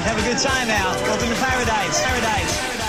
Have a good time now. Welcome to paradise. Paradise.